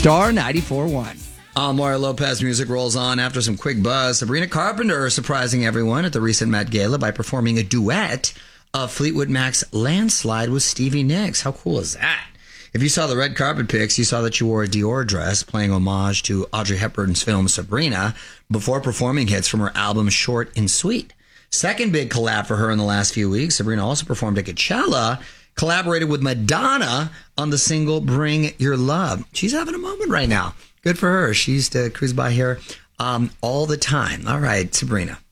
Star 94.1. Mario Lopez music rolls on after some quick buzz. Sabrina Carpenter surprising everyone at the recent Met Gala by performing a duet of Fleetwood Mac's Landslide with Stevie Nicks. How cool is that? If you saw the red carpet pics, you saw that she wore a Dior dress, playing homage to Audrey Hepburn's film Sabrina, before performing hits from her album Short and Sweet. Second big collab for her in the last few weeks, Sabrina also performed at Coachella, collaborated with Madonna on the single Bring Your Love. She's having a moment right now. Good for her. She used to cruise by here all the time. All right, Sabrina.